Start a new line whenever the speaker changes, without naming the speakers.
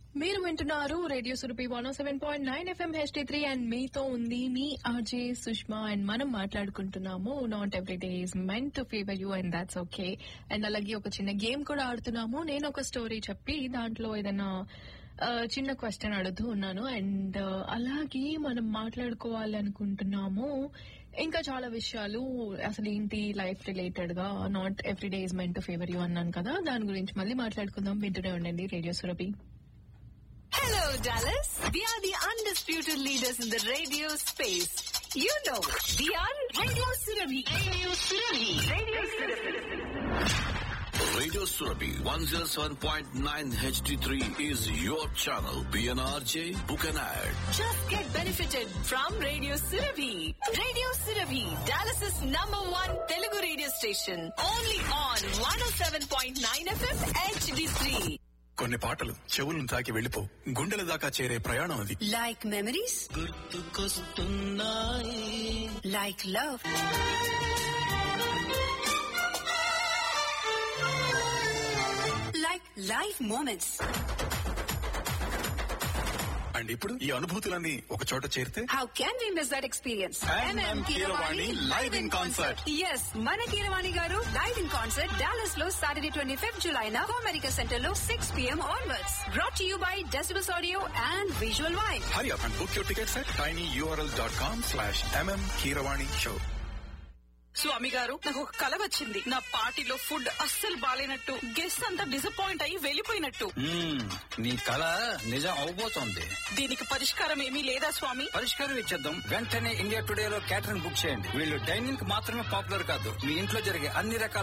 మీరు వింటున్నారు radio Surabhi 107.9 FM HD3 and మీతో ఉంది మీ ఆర్జే సుష్మా అండ్ మనం మాట్లాడుకుంటున్నాము not every day is meant to favour you and that's okay. And అలాగే ఒక చిన్న గేమ్ కూడా ఆడుతున్నాము. నేను ఒక స్టోరీ చెప్పి దాంట్లో ఏదైనా చిన్న క్వశ్చన్ అడుగుతూ ఉన్నాను అండ్ అలాగే మనం మాట్లాడుకోవాలి అనుకుంటున్నాము ఇంకా చాలా విషయాలు. అసలు ఏంటి లైఫ్ రిలేటెడ్ గా not every day is meant to favour you అన్నాను కదా, దాని గురించి మళ్ళీ మాట్లాడుకుందాం. వింటూనే ఉండండి radio Surabhi.
Hello, Dallas. We are the undisputed leaders in the radio space. You know, we are Radio Surabhi. Radio Surabhi. Radio Surabhi.
Radio Surabhi 107.9 HD3 is your channel. PNRJ, book an ad.
Just get benefited from Radio Surabhi. Radio Surabhi, Dallas's #1 Telugu radio station. Only on 107.9 FM HD3.
కొన్ని పాటలు చెవులను తాకి వెళ్ళిపో గుండెల దాకా చేరే ప్రయాణం అది.
Like memories? Like love? Like life moments?
And ఇప్పుడు ఈ అనుభూతులన్నీ ఒక చోట చేరితే
How can we miss that experience?
MM Keeravani live in concert.
Yes, మన కీరవాణి గారు live in concert Dallas లో Saturday 25th July na America Center లో 6 p.m. onwards. Brought to you by Decibels Audio and Visual Vibe.
Hurry up and book your tickets at tinyurl.com/MM Keeravani show.
స్వామి గారు, నాకు ఒక కల వచ్చింది. నా పార్టీలో food అస్సలు బాలేనట్టు, గెస్ట్ అంతా డిసప్పాయింట్ అయ్యి వెళ్లిపోయినట్టు.
నీ కల నిజం అవబోతోంది.
దీనికి పరిష్కారం ఏమీ లేదా స్వామి?
పరిష్కారం ఇచ్చేద్దాం. వెంటనే ఇండియా టుడే లో క్యాటరింగ్ బుక్ చేయండి. వీళ్ళు డైనింగ్ మాత్రమే పాపులర్ కాదు, మీ ఇంట్లో జరిగే అన్ని రకాల